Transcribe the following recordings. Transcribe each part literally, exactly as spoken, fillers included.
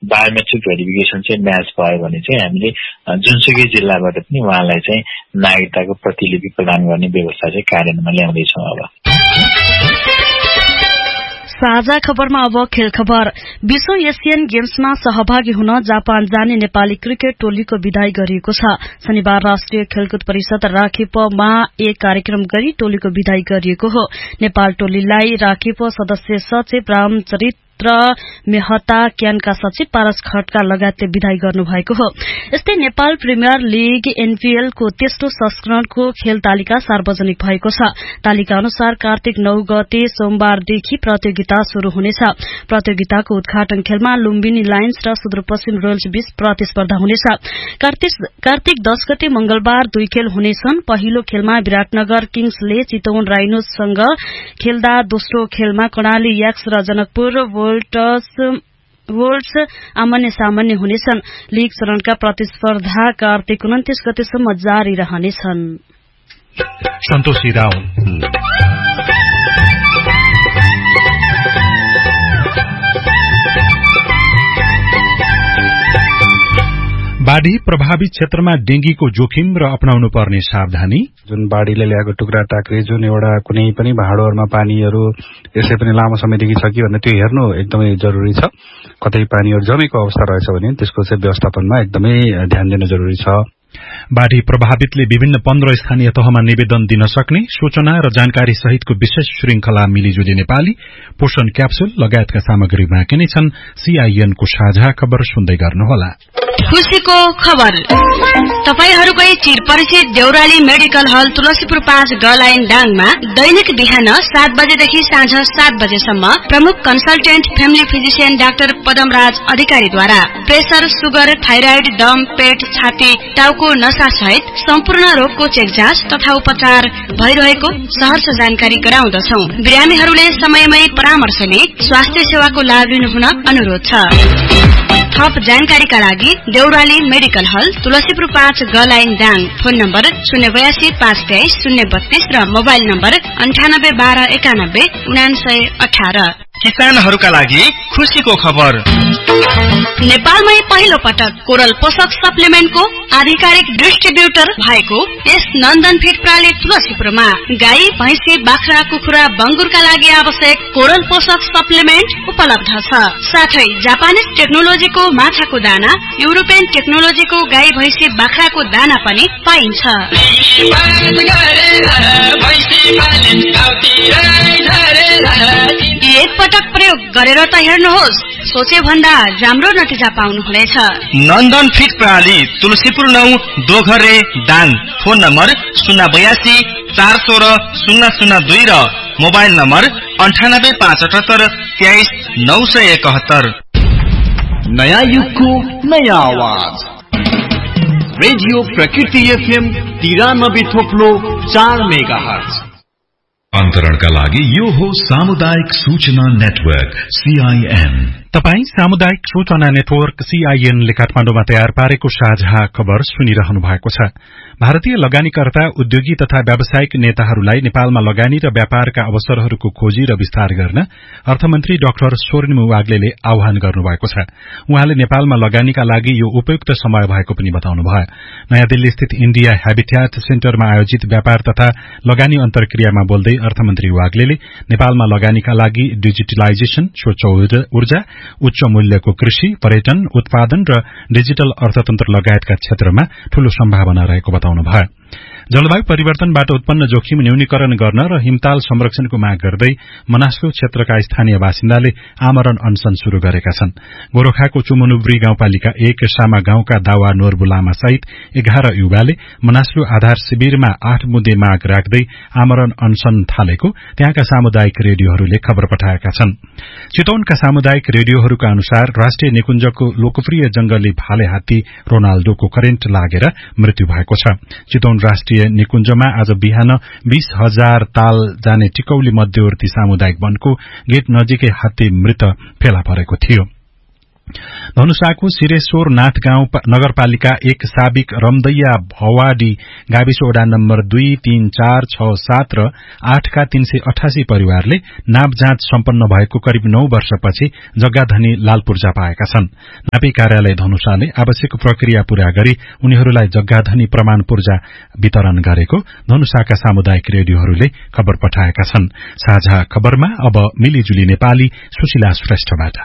Biometric verification चाहिँ match भयो भने चाहिँ हामीले जुनसुकै जिल्लाबाट पनि उहाँलाई चाहिँ नागरिकताको प्रतिलिपि प्रदान गर्ने व्यवस्था चाहिँ कार्यान्वयनमा ल्याउँदैछौँ। अब साझा खबरमा अब खेल खबर। विश्व एसियन गेम्समा सहभागी हुन जापान जाने नेपाली क्रिकेट टोलीको विदाई गरिएको छ। शनिबार राष्ट्रिय खेलकुद परिषद राखेपमा एक कार्यक्रम गरी टोलीको विदाई गरिएको हो। नेपाल टोलीलाई राखेप सदस्य सचिव रामचरित्र मेहता क्यानका सचिव पारस खड्का लगायतले विदाई गर्नुभएको हो। यस्तै नेपाल प्रिमियर लीग एनपीएल को तेस्रो संस्करणको खेल तालिका सार्वजनिक भएको छ। तालिका अनुसार कार्तिक नौ गते सोमबारदेखि प्रतियोगिता शुरू हुनेछ। प्रतियोगिताको उद्घाटन खेलमा लुम्बिनी लायन्स र सुदूरपश्चिम रोयल्स बीच प्रतिस्पर्धा हुनेछ। कार्तिक दश गते मंगलबार दुई खेल हुनेछन्। पहिलो खेलमा विराटनगर किङ्सले चितवन राइनोसँग खेल्दा दोस्रो खेलमा कर्णाली याक्स र जनकपुर वोल्ट्स आमन्य सामान्य हुनेछन्। लीग चरणका प्रतिस्पर्धा कार्तिक उन्तीस गतेसम्म जारी रहनेछन्। सन्तोषी राव बाढ़ी प्रभावित क्षेत्रमा डेंगीको जोखिम र अपनाउनु पर्ने सावधानी। जुन बाढ़ीले ल्याएको टुक्रा टाक्री जुन एउटा कुनै पनि भाँडोहरुमा पानीहरु यसै पनि लामो समयदेखि छ कि भन्ने त्यो हेर्नु एकदमै जरुरी छ। कतै पानीहरु जमेको अवस्था रहेछ भने त्यसको चाहिँ व्यवस्थापनमा एकदमै ध्यान दिन जरुरी छ। बाढ़ी प्रभावितले विभिन्न पन्ध्र स्थानीय तहमा निवेदन दिन सक्ने सूचना र जानकारी सहितको विशेष श्रृंखला मिलिजुली नेपाली पोषण क्याप्सुल लगायतका सामग्री बाँकी नै छन्। सीआईएन को साझा खबर सुन्दै गर्नुहोला। खुशीको खबर तपाईहरूकै चिर परिचित देउराली मेडिकल हल तुलसीपुर पाँच ग लाइन डाङमा दैनिक बिहान सात बजेदेखि साँझ सात बजेसम्म प्रमुख consultant family physician doctor Padamraj अधिकारीद्वारा प्रेसर, सुगर, थाइराइड, दम, पेट, छाती, टाउको नसा सहित सम्पूर्ण रोगको चेक जाँच तथा उपचार भइरहेको सहर्ष जानकारी गराउँदछौं। बिरामीहरूले समयमै परामर्श लिई स्वास्थ्य सेवाको लाभ लिनुहुन अनुरोध छ। थप जानकारीका लागि देउराली मेडिकल हल तुलसीपुर पाँच ग लाइन दाङ। फोन नम्बर शून्य बयासी पाँच तेइस शून्य बत्तीस र मोबाइल नम्बर अन्ठानब्बे बाह्र एकानब्बे उनासय अठार। किसानहरूका लागि खुशीको खबर नेपालमै पहिलो पटक कोरल पोषक सप्लिमेन्टको आधिकारिक डिस्ट्रिब्युटर भएको यस नन्दन फिड प्रणाली तुलसीपुरमा गाई, भैँसी, बाख्रा, कुखुरा, बंगुरका लागि आवश्यक कोरल पोषक सप्लिमेन्ट उपलब्ध छ। साथै जापानिज टेक्नोलोजीको माछाको दाना, युरोपियन टेक्नोलोजीको गाई, भैँसी, बाख्राको दाना पनि पाइन्छ। एक पटक प्रयोग गरेर त हेर्नुहोस्, सोचे भन्दा राम्रो नतिजा पाउनुहुनेछ। नन्दन फिड प्रणाली तुलसीपुर नौ दोघरे दाङ। फोन नम्बर शून्य बयासी चार सोह्र शून्य शून्य दुई र मोबाइल नम्बर अन्ठानब्बे पाँच अठहत्तर तेइस नौ सय एकहत्तर। नयाँ युगको नयाँ आवाज रेडियो प्रकृति एफएम तिरानब्बे थोप्लो चार मेगा हर्ज। अन्तरणका लागि यो हो सामुदायिक सूचना नेटवर्क सीआईएन। तपाई सामुदायिक सूचना नेटवर्क सीआईएनले काठमाडौँमा तयार पारेको साझा खबर सुनिरहनु भएको छ। भारतीय लगानीकर्ता, उद्योगी तथा व्यावसायिक नेताहरूलाई नेपालमा लगानी र व्यापारका अवसरहरूको खोजी र विस्तार गर्न अर्थमन्त्री डाक्टर स्वर्णिम वाग्लेले आह्वान गर्नुभएको छ। उहाँले नेपालमा लगानीका लागि यो उपयुक्त समय भएको पनि बताउनुभयो। नयाँ दिल्ली स्थित इण्डिया हेबिट्याट सेन्टरमा आयोजित व्यापार तथा लगानी अन्तर्क्रियामा बोल्दै अर्थमन्त्री वाग्लेले नेपालमा लगानीका लागि डिजिटलाइजेशन, स्वच्छ ऊर्जा, उच्च मूल्यको कृषि, पर्यटन, उत्पादन र डिजिटल अर्थतन्त्र लगायतका क्षेत्रमा ठूलो सम्भावना रहेको बताउनुभयो। जलवायु परिवर्तनबाट उत्पन्न जोखिम न्यूनीकरण गर्न र हिमताल संरक्षणको माग गर्दै मनासलु क्षेत्रका स्थानीय बासिन्दाले आमरण अनशन शुरू गरेका छन्। गोरखाको चुमुनुब्री गाउँपालिका एक सामा गाउँका दावा नोर्बु लामा सहित एघार युवाले मनासलु आधार शिविरमा आठ मुद्दे माग राख्दै आमरण अनशन थालेको त्यहाँका सामुदायिक रेडियोहरूले खबर पठाएका छन्। चितवनका सामुदायिक रेडियोहरूका अनुसार राष्ट्रिय निकुञ्जको लोकप्रिय जंगली भाले हात्ती रोनाल्डोको करेन्ट लागेर मृत्यु भएको छ। चितवन राष्ट्रिय निकुञ्जमा आज बिहान बीस हजार ताल जाने टिकौली मध्यवर्ती सामुदायिक वनको गेट नजिकै हात्ती मृत फेला परेको थियो। धनुषाको सिरेश्वर नाथ गाउँ नगरपालिका एक साबिक रमदैया भवाडी गाविस वडा नम्बर दुई तीन चार छ सात र आठका तीन सय अठासी परिवारले नाप जाँच सम्पन्न भएको करिब नौ वर्षपछि जग्गाधनी लालपूर्जा पाएका छन्। नापी कार्यालय धनुषाले आवश्यक प्रक्रिया पूरा गरी उनीहरूलाई जग्गाधनी प्रमाण पूर्जा वितरण गरेको धनुषाका सामुदायिक रेडियोहरूले खबर पठाएका छन्। साझा खबरमा अब मिलिजुली नेपाली सुशीला श्रेष्ठबाट।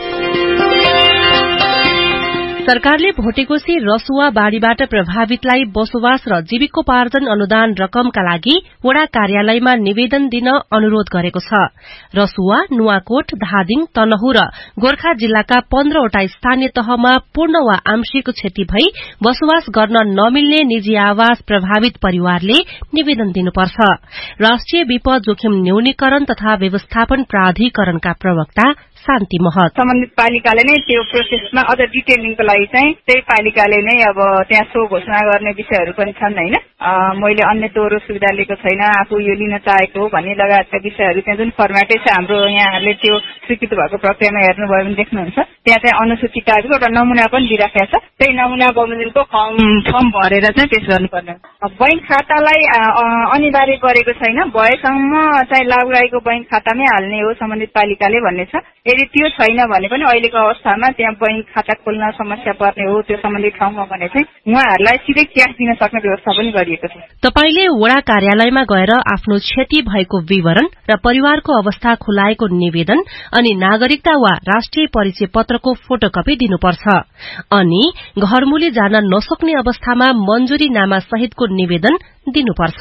सरकारले भोटेकोशी रसुवा बाढ़ीबाट प्रभावितलाई बसोबास र जीविकोपार्जन अनुदान रकमका लागि वडा कार्यालयमा निवेदन दिन अनुरोध गरेको छ। रसुवा, नुवाकोट, धादिङ, तनहु र गोर्खा जिल्लाका पन्ध्रवटा स्थानीय तहमा पूर्ण वा आंशिक क्षति भई बसोबास गर्न नमिल्ने निजी आवास प्रभावित परिवारले निवेदन दिनुपर्छ। राष्ट्रिय विपद जोखिम न्यूनीकरण तथा व्यवस्थापन प्राधिकरणका प्रवक्ता शान्ति महत सम्बन्धित पालिकाले नै त्यो प्रोसेसमा अझ डिटेलिङको लागि चाहिँ त्यही पालिकाले नै अब त्यहाँ सो घोषणा गर्ने विषयहरू पनि छन् हैन। मैले अन्य दोहोरो सुविधा लिएको छैन, आफू यो लिन चाहेको हो भन्ने लगायतका विषयहरू त्यहाँ जुन फर्मेटै छ हाम्रो यहाँहरूले त्यो स्वीकृत भएको प्रक्रियामा हेर्नुभयो भने देख्नुहुन्छ त्यहाँ चाहिँ अनुसूची कागजको एउटा नमुना पनि दिइराखेको छ। त्यही नमुना बमोजिमको फर्म फर्म भरेर चाहिँ पेश गर्नुपर्ने। बैंक खातालाई अनिवार्य गरेको छैन, भएसम्म चाहिँ लाभग्राहीको बैंक खातामै हाल्ने हो सम्बन्धित पालिकाले भन्ने छ। यदि त्यो छैन भने पनि अहिलेको अवस्थामा त्यहाँ बैंक खाता खोल्न समस्या पर्ने हो त्यो सम्बन्धित ठाउँमा भने चाहिँ उहाँहरूलाई सिधै क्यास दिन सक्ने व्यवस्था पनि गरिएको छ। तपाईले वडा कार्यालयमा गएर आफ्नो क्षति भएको विवरण र परिवारको अवस्था खुलाएको निवेदन अनि नागरिकता वा राष्ट्रिय परिचय पत्रको फोटोकपी दिनुपर्छ। अनि घरमुली जान नसक्ने अवस्थामा मञ्जुरी नामा सहितको निवेदन दिनुपर्छ।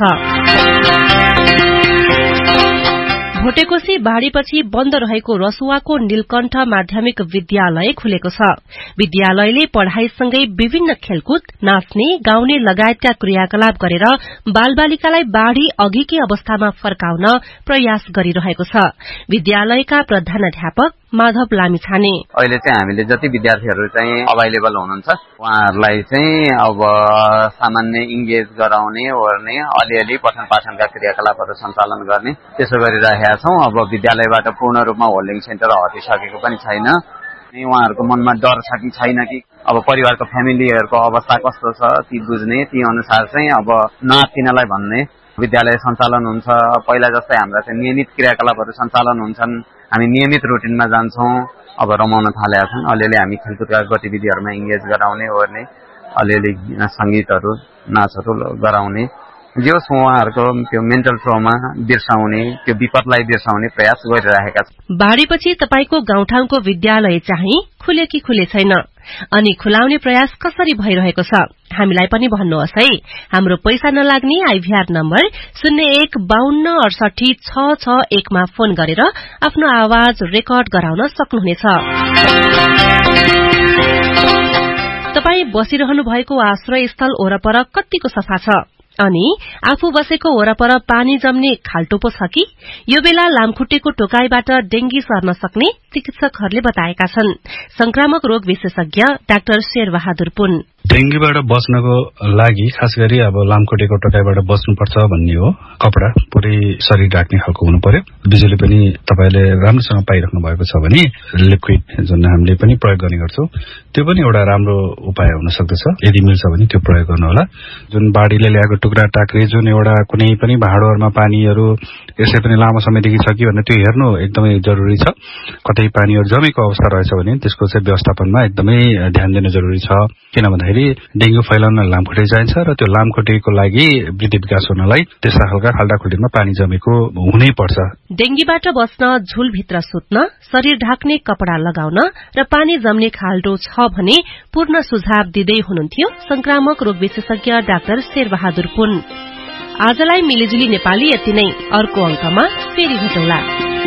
भोटेकोशी बाढ़ीपछि बन्द रहेको रसुवाको नीलकण्ठ माध्यमिक विद्यालय खुलेको छ। विद्यालयले पढ़ाईसँगै विभिन्न खेलकुद, नाच्ने, गाउने लगायतका क्रियाकलाप गरेर बालबालिकालाई बाढ़ी अघिकै अवस्थामा फर्काउन प्रयास गरिरहेको छ। विद्यालयका प्रधानाध्यापक माधव लामिछाने अहिले चाहिँ हामीले जति विद्यार्थीहरू चाहिँ अभाइलेबल हुनुहुन्छ उहाँहरूलाई चाहिँ अब सामान्य इङ्गेज गराउने ओर्ने अलिअलि पठन पाठनका क्रियाकलापहरू सञ्चालन गर्ने त्यसो गरिरहेका छौं। अब विद्यालयबाट पूर्ण रूपमा होल्डिङ सेन्टर हटिसकेको पनि छैन। उहाँहरूको मनमा डर छ कि छैन कि अब परिवारको फ्यामिलीहरूको अवस्था कस्तो छ ती बुझ्ने, ती अनुसार चाहिँ अब नआत्तिनलाई भन्ने विद्यालय सञ्चालन हुन्छ। पहिला जस्तै हाम्रा चाहिँ नियमित क्रियाकलापहरू सञ्चालन हुन्छन्, हामी नियमित रुटिनमा जान्छौं। अब रमाउन थालेका छन्, अलिअलि हामी खेलकुदका गतिविधिहरूमा इङ्गेज गराउने ओर्ने, अलिअलि संगीतहरू नाचहरू गराउने, जो उहाँहरूको त्यो मेन्टल ट्रमा बिर्साउने, त्यो विपदलाई बिर्साउने प्रयास गरिरहेका छन्। बाढ़ीपछि तपाईको गाउँठाउँको विद्यालय चाहिँ खुले कि खुले छैन अनि खुलाउने प्रयास कसरी भइरहेको छ हामीलाई पनि भन्नुहोस् है। हाम्रो पैसा नलाग्ने आइभीआर नम्बर शून्य एक बाहन्न अडसठी छ छ एकमा फोन गरेर आफ्नो आवाज रेकर्ड गराउन सक्नुहुनेछ। तपाई बसिरहनु भएको आश्रय स्थल वरपर कतिको सफा छ अनि आफू बसेको वरपर पानी जम्ने खाल्टो पो छ कि? यो बेला लामखुट्टेको टोकाईबाट डेंगी सर्न सक्ने चिकित्सकहरूले बताएका छन्। संक्रामक रोग विशेषज्ञ डाक्टर शेरबहादुर पुन डेंगीबाट बच्नको लागि खास गरी अब लामखुट्टेको टोकाईबाट बच्नुपर्छ भन्ने हो। कपडा पुरै शरीर ढाक्ने खालको हुनु पर्यो। बिजुली पनि तपाईले राम्रोसँग पाइराख्नु भएको छ भने लिक्विड जुन हामीले पनि प्रयोग गर्ने गर्छौं त्यो पनि एउटा राम्रो उपाय हुन सक्दछ। यदि मिल्छ भने त्यो प्रयोग गर्नु होला। जुन बाढीले ल्याएको टुक्रा टाक्रे जुन एउटा कुनै पनि भाँडोहरुमा पानीहरु यसै पनि लामो समयदेखि छ कि भन्ने त्यो हेर्नु एकदमै जरुरी छ। कतै पानीहरु जमेको अवस्था रहेछ भने त्यसको चाहिँ व्यवस्थापनमा एकदमै ध्यान दिन जरुरी छ। किन भन्दाखेरि डेंगु फैलाउन लामखुट्टे चाहिन्छ र त्यो लामखुट्टेको लागि वृद्धि विकास हुनलाई त्यस्ता खालका खाल्डाखुल्टीमा पानी जमेको हुनै पर्छ। डेंगीबाट बच्न झुलभित्र सुत्न, शरीर ढाक्ने कपडा लगाउन र पानी जम्ने खाल्डो छ भने पूर्ण सुझाव दिँदै हुनुहुन्थ्यो संक्रामक रोग विशेषज्ञ डाक्टर शेरबहादुर पुन। आजलाई मिलिजुली नेपाली यति नै। अर्को अंकमा फेरि भेटौँला।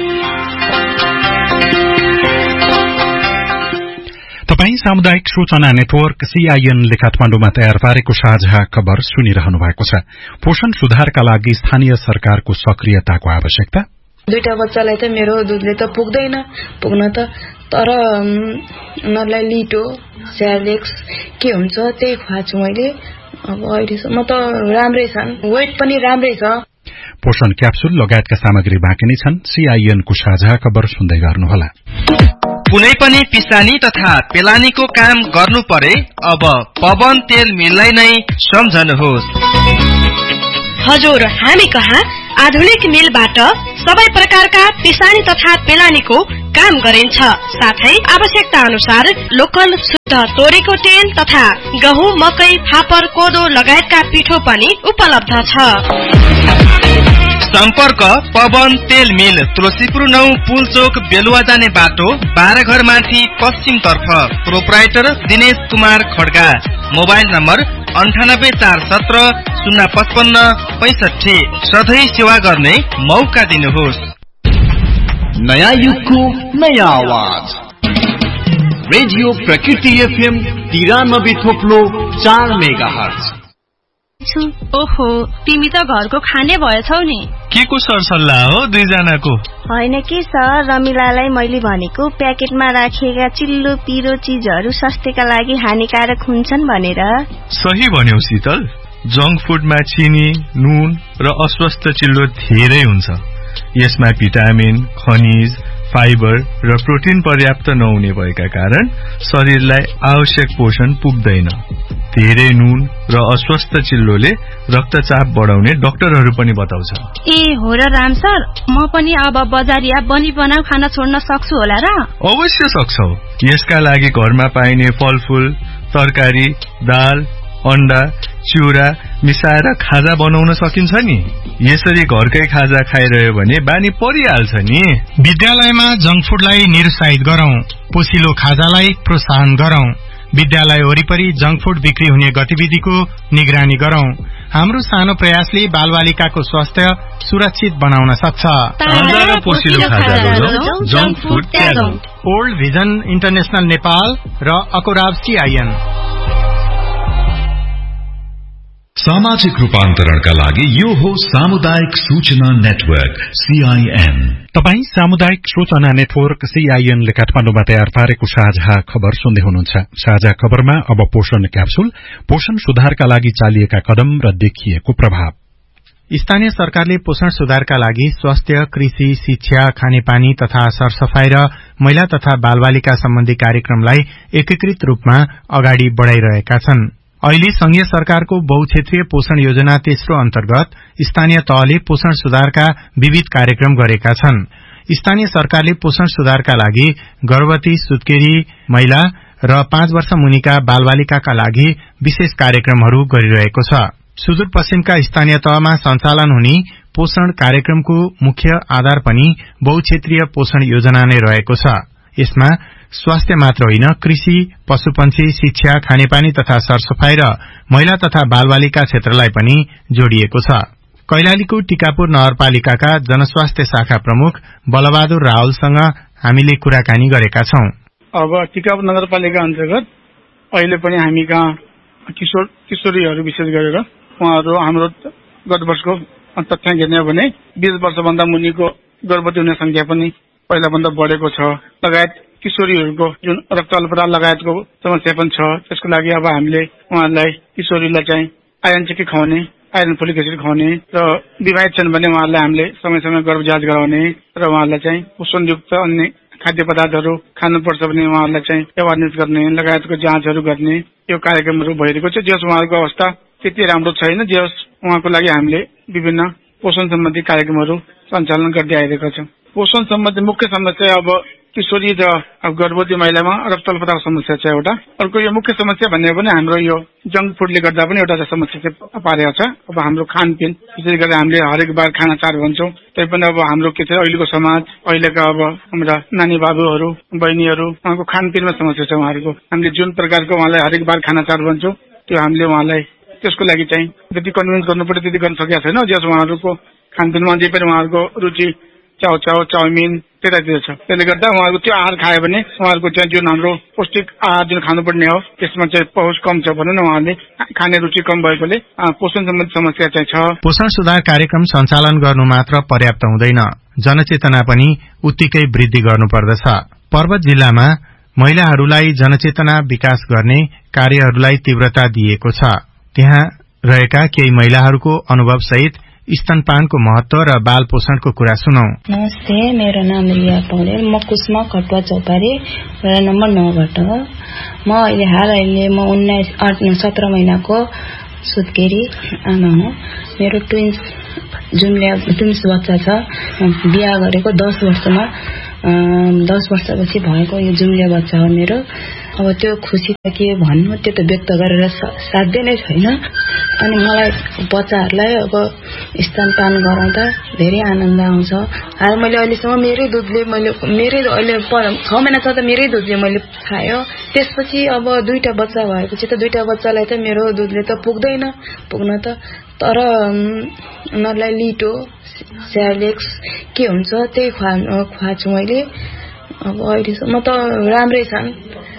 तपाई सामुदायिक सूचना नेटवर्क सीआईएन ले काठमाडौँमा तयार पारेको साझा खबर सुनिरहनु भएको छ। पोषण सुधारका लागि स्थानीय सरकारको सक्रियताको आवश्यकता। दुईटा बच्चालाई त मेरो दुधले त पुग्दैन पुग्न त, तर उनीहरूलाई लिटो स्यालेक्स के हुन्छ त्यही खुवाछु मैले। अब अहिलेसम्म त राम्रै छन्, वेट पनि राम्रै छ। पोषण क्याप्सुल लगायतका सामग्री बाँकी नै छन्। सीआईएन को साझा खबर सुन्दै गर्नुहोला। कुनै पनि पिसानी तथा पेलानीको काम गर्नु परे अब पवन तेल मिललाई नै सम्झनुहोस्। हजुर, हामी कहाँ आधुनिक मिलबाट सबै प्रकारका पिसानी तथा पेलानीको काम गरिन्छ। साथै आवश्यकता अनुसार लोकल शुद्ध तोरीको तेल तथा गहुँ, मकै, फापर, कोदो लगायतका पिठो पनि उपलब्ध छ। सम्पर्क पवन तेल मिल, तुलसीपुर नौ पुल चोक, बेलुवा जाने बाटो, बाह्र घर माथि पश्चिम तर्फ। Proprietor Dinesh Kumar Kharga. Mobile number अन्ठानब्बे चार सत्र शून्य पचपन्न पैसठी। सधैँ सेवा गर्ने मौका दिनुहोस्। नयाँ युगको नयाँ आवाज रेडियो प्रकृति एफएम तिरानब्बे थोप्लो चार मेगा हर्ज। ओहो, तिमी त घरको खाने भएछौ नि। के को सरसल्लाह हो दुईजनाको? होइन के सर, रमिलालाई मैले भनेको प्याकेटमा राखिएका चिल्लो पिरो चिजहरू स्वास्थ्यका लागि हानिकारक हुन्छन् भनेर। सही भन्यौ शीतल, जंक फुडमा चिनी, नुन र अस्वस्थ चिल्लो धेरै हुन्छ। यसमा भिटामिन, खनिज, फाइबर र प्रोटिन पर्याप्त नहुने भएका कारण शरीरलाई आवश्यक पोषण पुग्दैन। धेरै नुन र अस्वस्थ चिल्लोले रक्तचाप बढाउने डाक्टरहरू पनि बताउँछन्। ए हो र राम सर, म पनि अब बजारिया बनी बनाऊ खाना छोड्न सक्छु होला र? अवश्य सक्छौ। यसका लागि घरमा पाइने फलफूल, तरकारी, दाल, अण्डा, चिउरा मिसाएर खाजा बनाउन सकिन्छ नि। यसरी घरकै खाजा खाइरह्यो भने बानी परिहाल्छ नि। विद्यालयमा जंक फुडलाई निरुत्साहित गरौं, पोसिलो खाजालाई प्रोत्साहन गरौं। विद्यालय वरिपरि जंक फुड बिक्री हुने गतिविधिको निगरानी गरौं। हाम्रो सानो प्रयासले बालबालिकाको स्वास्थ्य सुरक्षित बनाउन सक्छ। ओल्ड भिजन इन्टरनेशनल नेपाल र अकोराब सीआईएन। सामाजिक रूपान्तरणका लागि यो हो सामुदायिक सूचना नेटवर्क सीआईएन। तपाई सामुदायिक सूचना नेटवर्क सीआईएन ले काठमाडौँमा तयार पारेको साझा खबर सुन्दै हुनुहुन्छ। साझा खबरमा अब पोषण क्याप्सुल, पोषण सुधारका लागि चालिएका कदम र देखिएको प्रभाव। स्थानीय सरकारले पोषण सुधारका लागि स्वास्थ्य, कृषि, शिक्षा, खानेपानी तथा सरसफाई र महिला तथा बालबालिका सम्बन्धी कार्यक्रमलाई एकीकृत रूपमा अगाडि बढ़ाइरहेका छन्। अहिले संघीय सरकारको बहुक्षेत्रीय पोषण योजना तेस्रो अन्तर्गत स्थानीय तहले पोषण सुधारका विविध कार्यक्रम गरेका छन्। स्थानीय सरकारले पोषण सुधारका लागि गर्भवती, सुत्केरी महिला र पाँच वर्ष मुनिका बालबालिकाका लागि विशेष कार्यक्रमहरू गरिरहेको छ। सुदूरपश्चिमका स्थानीय तहमा सञ्चालन हुने पोषण कार्यक्रमको मुख्य आधार पनि बहुक्षेत्रीय पोषण योजना नै रहेको छ। यसमा स्वास्थ्य मात्र होइन, कृषि, पशुपन्छी, शिक्षा, खानेपानी तथा सरसफाई र महिला तथा बालबालिका क्षेत्रलाई पनि जोडिएको छ। कैलालीको टिकापुर नगरपालिकाका जनस्वास्थ्य शाखा प्रमुख बलबहादुर रावलसँग हामीले कुराकानी गरेका छौं। अब टिकापुर नगरपालिका अन्तर्गत अहिले पनि हामी कहाँ किशोर किशोरीहरू विशेष गरेर उहाँहरू हाम्रो गत वर्षको तथ्याङ्क हेर्ने हो भने बीस वर्षभन्दा मुनिको गर्भवती हुने संख्या पनि पहिलाभन्दा बढेको छ। लगायत किशोरीहरूको जुन रक्त अल्पता लगायतको समस्या पनि छ। त्यसको लागि अब हामीले उहाँहरूलाई किशोरीलाई चाहिँ आइरन चिकी खुवाउने, आइरन फोलिक एसिड खुवाउने र विवाहित छन् भने उहाँहरूलाई हामीले समय समय गर्भ जाँच गराउने र उहाँहरूलाई चाहिँ पोषणयुक्त अन्य खाद्य पदार्थहरू खानुपर्छ भने उहाँहरूलाई चाहिँ एवारनेस गर्ने लगायतको जाँचहरू गर्ने यो कार्यक्रमहरू भइरहेको छ। जस उहाँहरूको अवस्था त्यति राम्रो छैन, जस उहाँको लागि हामीले विभिन्न पोषण सम्बन्धी कार्यक्रमहरू सञ्चालन गर्दै आइरहेका छौँ। पोषण सम्बन्धी मुख्य समस्या अब किशोरी र अब गर्भवती महिलामा रक्त अल्पताको समस्या छ एउटा। अर्को यो मुख्य समस्या भन्ने हो भने हाम्रो यो जंक फुडले गर्दा पनि एउटा समस्या चाहिँ पारेको छ। अब हाम्रो खानपिन विशेष गरी हामीले हरेक बार खाना चाड भन्छौँ, तैपनि अब हाम्रो के छ अहिलेको समाज, अहिलेका अब हाम्रा नानी बाबुहरू बहिनीहरू उहाँको खानपिनमा समस्या छ। उहाँहरूको हामीले जुन प्रकारको उहाँलाई हरेक बार खाना चाड भन्छौँ त्यो हामीले उहाँलाई त्यसको लागि चाहिँ जति कन्भिन्स गर्नु पर्यो त्यति गर्न सकेका छैन। जस उहाँहरूको खानपिनमा जे पनि उहाँहरूको रुचि चाउचाउ, चाउमिन त्यतातिर छ। त्यसले गर्दा उहाँहरूको त्यो आहार खायो भने उहाँहरूको चाहिँ जुन हाम्रो पौष्टिक आहार जुन खानुपर्ने हो त्यसमा चाहिँ पहुँच कम छ भनौँ न, उहाँहरूले खाने रुचि कम भएकोले पोषण सम्बन्धी समस्या चाहिँ छ। पोषण सुधार कार्यक्रम सञ्चालन गर्नु मात्र पर्याप्त हुँदैन, जनचेतना पनि उत्तिकै वृद्धि गर्नुपर्दछ। पर्वत जिल्लामा महिलाहरूलाई जनचेतना विकास गर्ने कार्यहरूलाई तीव्रता दिएको छ। त्यहाँ रहेका केही महिलाहरूको अनुभव सहित स्तनपानको महत्व र बाल पोषणको कुरा सुनौ। नमस्ते, मेरो नाम रिया पौडेल, म कुसमा खटुवा चौपारी वडा नम्बर नौबाट हो। म अहिले हाल अहिले म उन्नाइस आठ सत्र महिनाको सुत्केरी आमा हो। मेरो ट्विन्स जुनले ट्विन्स बच्चा छ। बिहा गरेको दस वर्षमा दस वर्षपछि भएको यो जुम्ले बच्चा हो मेरो। अब त्यो खुसी त के भन्नु, त्यो त व्यक्त गरेर साध्य नै छैन। अनि मलाई बच्चाहरूलाई अब स्तनपान गराउँदा धेरै आनन्द आउँछ। हाल मैले अहिलेसम्म मेरै दुधले मैले मेरै अहिले छ महिना छ त मेरै दुधले मैले खायो। त्यसपछि अब दुईटा बच्चा भएपछि त दुईटा बच्चालाई त मेरो दुधले त पुग्दैन पुग्न त, तर उनीहरूलाई लिटो स्यालेक्स के हुन्छ त्यही खुवा खुवाछु मैले। अब अहिलेसम्म त राम्रै छन्,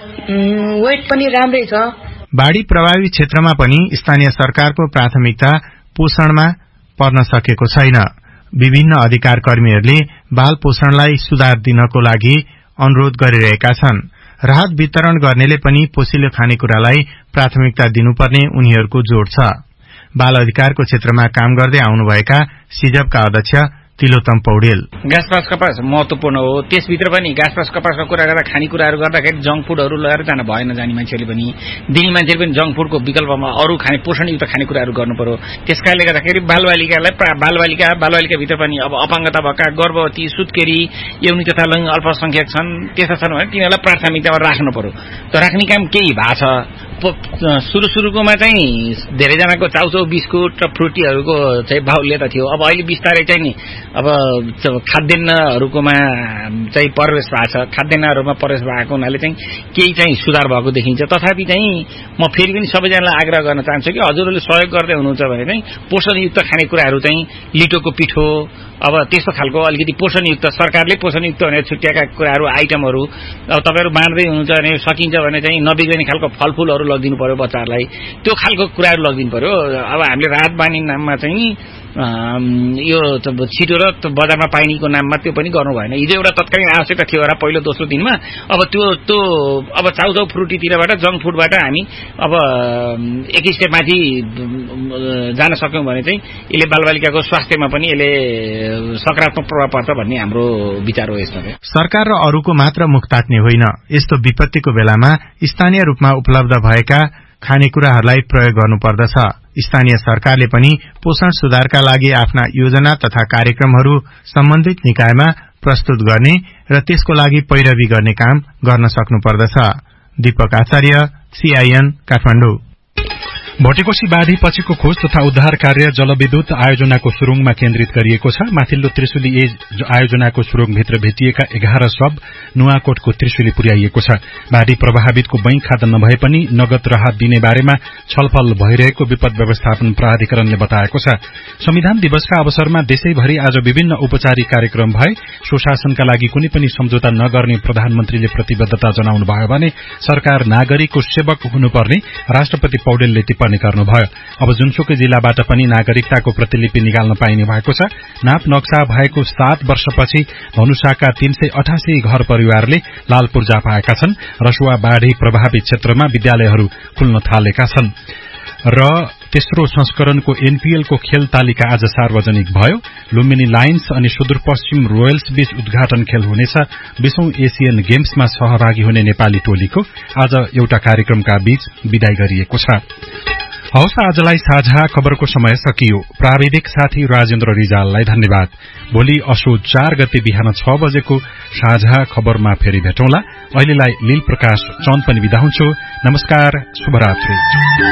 वेट पनि राम्रै छ। बाढ़ी प्रभावित क्षेत्रमा पनि स्थानीय सरकारको प्राथमिकता पोषणमा पर्न सकेको छैन। विभिन्न अधिकार कर्मीहरूले बाल पोषणलाई सुधार दिनको लागि अनुरोध गरिरहेका छन्। राहत वितरण गर्नेले पनि पोषिलो खानेकुरालाई प्राथमिकता दिनुपर्ने उनीहरूको जोड छ। बाल अधिकारको क्षेत्रमा काम गर्दै आउनुभएका सिजपका अध्यक्ष तिलोत्तम पौडेल, घाँसपास कपास महत्वपूर्ण हो। त्यसभित्र पनि घाँसपास कपासको कुरा गर्दा खानेकुराहरू गर्दाखेरि जङ्क फुडहरू लगाएर जान भएन। जाने मान्छेले पनि दिने मान्छेले पनि जङ्क फुडको विकल्पमा अरू खाने पोषणयुक्त खानेकुराहरू गर्नु पर्यो। त्यसकारणले गर्दाखेरि बालबालिकालाई बालबालिका बालबालिकाभित्र पनि अब अपाङ्गता भएका, गर्भवती, सुत्केरी, यौनी तथा लैङ्गिक अल्पसंख्यक छन्, त्यस्ता छन् भने तिनीहरूलाई प्राथमिकतामा राख्नु पर्यो। त राख्ने काम केही भएको छ। सुरु सुरुकोमा चाहिँ धेरैजनाको चाउचाउ बिस्कुट र फ्रुटीहरूको चाहिँ बाहुल्यता थियो। अब अहिले बिस्तारै चाहिँ नि अब खाद्यान्नहरूकोमा चाहिँ प्रवेश भएको छ। खाद्यान्नहरूमा प्रवेश भएको हुनाले चाहिँ केही चाहिँ सुधार भएको देखिन्छ। तथापि चाहिँ म फेरि पनि सबैजनालाई आग्रह गर्न चाहन्छु कि हजुरहरूले सहयोग गर्दै हुनुहुन्छ भने चाहिँ पोषणयुक्त खानेकुराहरू चाहिँ लिटोको पिठो, अब त्यस्तो खालको अलिकति पोषणयुक्त सरकारले पोषणयुक्त भनेर छुट्याएका कुराहरू आइटमहरू अब तपाईँहरू बाँड्दै हुनुहुन्छ भने सकिन्छ भने चाहिँ नबिग्रिने खालको फलफुलहरू लगिदिनु पर्यो बच्चाहरूलाई। त्यो खालको कुराहरू लगिदिनु पर्यो। अब हामीले राहत बानी नाममा चाहिँ यो छिटो र बजारमा पाइनेको नाममा त्यो पनि गर्नु भएन। हिजो एउटा तत्कालीन आवश्यकता थियो र पहिलो दोस्रो दिनमा अब त्यो त्यो अब चाउचाउ फ्रुटीतिरबाट जङ्क फुडबाट हामी अब एक स्टेप माथि जान सक्यौं भने चाहिँ यसले बालबालिकाको स्वास्थ्यमा पनि यसले सकारात्मक प्रभाव पर्छ भन्ने हाम्रो विचार हो। यसमा सरकार र अरूको मात्र मुख तात्ने होइन, यस्तो विपत्तिको बेलामा स्थानीय रूपमा उपलब्ध भएका खानेकुराहरूलाई प्रयोग गर्नुपर्दछ। स्थानीय सरकारले पनि पोषण सुधारका लागि आफ्ना योजना तथा कार्यक्रमहरू सम्बन्धित निकायमा प्रस्तुत गर्ने र त्यसको लागि पैरवी गर्ने काम गर्न सक्नुपर्दछ। दीपक आचार्य, सीआईएन, काठमाडौँ। भटेकोशी बाढ़ी पछिको खोज तथा उद्धार कार्य जलविद्युत आयोजनाको सुरुङमा केन्द्रित गरिएको छ। माथिल्लो त्रिशुली एज आयोजनाको सुरुङभित्र भेटिएका एघार शव नुवाकोटको त्रिशुली पुर्याइएको छ। बाढ़ी प्रभावितको बैंक खाता नभए पनि नगद राहत दिने बारेमा छलफल भइरहेको विपद व्यवस्थापन प्राधिकरणले बताएको छ। संविधान दिवसका अवसरमा देशैभरि आज विभिन्न औपचारिक कार्यक्रम भए। सुशासनका लागि कुनै पनि सम्झौता नगर्ने प्रधानमन्त्रीले प्रतिबद्धता जनाउनुभयो भने सरकार नागरिकको सेवक हुनुपर्ने राष्ट्रपति पौडेलले टिप्पणी गर्नुभयो। अब जुनसुकै जिल्लाबाट पनि नागरिकताको प्रतिलिपि निकाल्न पाइने भएको छ। नाप नक्सा भएको सात वर्षपछि धनुषाका तीन सय अठासी घर परिवारले लाल पूर्जा पाएका छन्। रसुवा बाढ़ी प्रभावित क्षेत्रमा विद्यालयहरू खुल्न थालेका छन्। र तेस्रो संस्करणको एनपीएलको खेल तालिका आज सार्वजनिक भयो। लुम्बिनी लायन्स अनि सुदूरपश्चिम रोयल्स बीच उद्घाटन खेल हुनेछ। बीसौं एशियन गेम्समा सहभागी हुने नेपाली टोलीको आज एउटा कार्यक्रमका बीच विदाई गरिएको छ। हवस्, आजलाई साझा खबरको समय सकियो। प्राविधिक साथी राजेन्द्र रिजाललाई धन्यवाद। भोलि असोज चार गते बिहान छ बजेको साझा खबरमा फेरि भेटौँला। अहिलेलाई लील प्रकाश चन्द पनि बिदा हुन्छु। नमस्कार, शुभरात्रि।